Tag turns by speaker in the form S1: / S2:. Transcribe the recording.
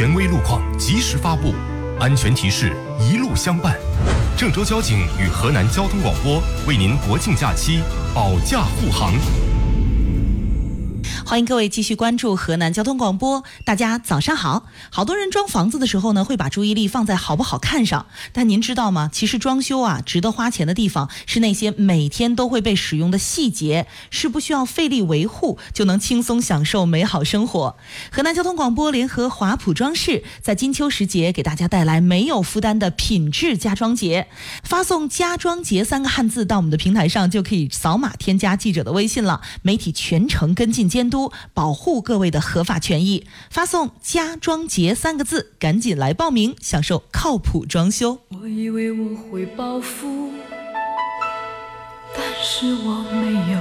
S1: 权威路况及时发布，安全提示一路相伴。郑州交警与河南交通广播为您国庆假期保驾护航。
S2: 欢迎各位继续关注河南交通广播。大家早上好。好多人装房子的时候呢，会把注意力放在好不好看上，但您知道吗？其实装修啊，值得花钱的地方是那些每天都会被使用的细节，是不需要费力维护就能轻松享受美好生活。河南交通广播联合华普装饰在金秋时节给大家带来没有负担的品质家装节。发送家装节3个汉字到我们的平台上，就可以扫码添加记者的微信了，媒体全程跟进监督，保护各位的合法权益。发送家装节3个字，赶紧来报名，享受靠谱装修。
S3: 我以为我会暴富，但是我没有。